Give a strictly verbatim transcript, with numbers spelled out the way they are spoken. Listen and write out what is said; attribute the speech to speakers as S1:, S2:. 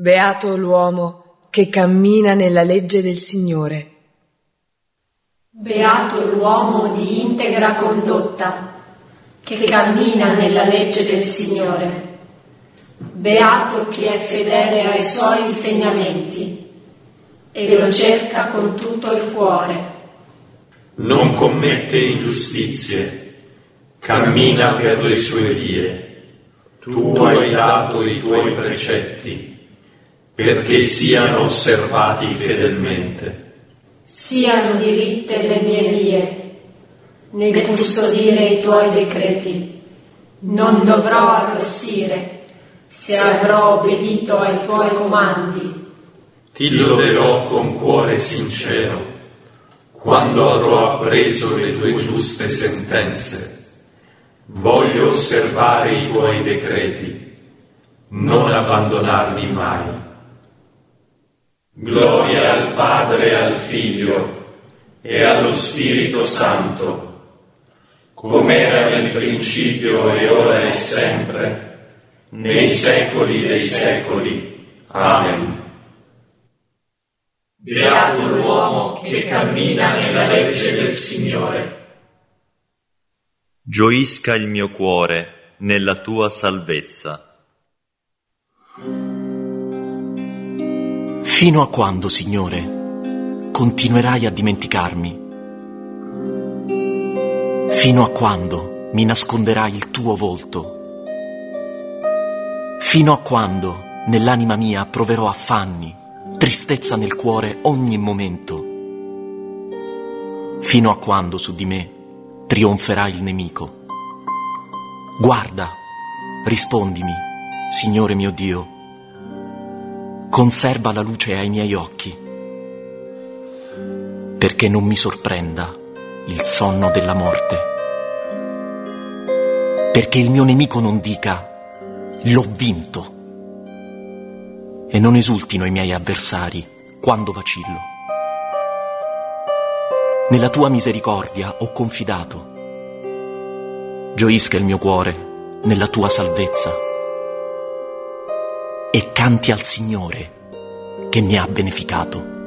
S1: Beato l'uomo che cammina nella legge del Signore.
S2: Beato l'uomo di integra condotta, che cammina nella legge del Signore. Beato chi è fedele ai suoi insegnamenti e lo cerca con tutto il cuore.
S3: Non commette ingiustizie, cammina per le sue vie. Tu hai dato i tuoi precetti, perché siano osservati fedelmente.
S2: Siano diritte le mie vie, nel custodire i tuoi decreti. Non dovrò arrossire se avrò obbedito ai tuoi comandi.
S3: Ti loderò con cuore sincero, quando avrò appreso le tue giuste sentenze. Voglio osservare i tuoi decreti, non abbandonarli mai. Gloria al Padre e al Figlio e allo Spirito Santo, come era nel principio e ora e sempre, nei secoli dei secoli. Amen.
S4: Beato l'uomo che cammina nella legge del Signore.
S5: Gioisca il mio cuore nella tua salvezza.
S6: Fino a quando, Signore, continuerai a dimenticarmi? Fino a quando mi nasconderai il tuo volto? Fino a quando nell'anima mia proverò affanni, tristezza nel cuore ogni momento? Fino a quando su di me trionferà il nemico? Guarda, rispondimi, Signore mio Dio. Conserva la luce ai miei occhi, perché non mi sorprenda il sonno della morte, perché il mio nemico non dica l'ho vinto e non esultino i miei avversari quando vacillo. Nella tua misericordia ho confidato, gioisca il mio cuore nella tua salvezza e canti al Signore che mi ha beneficato.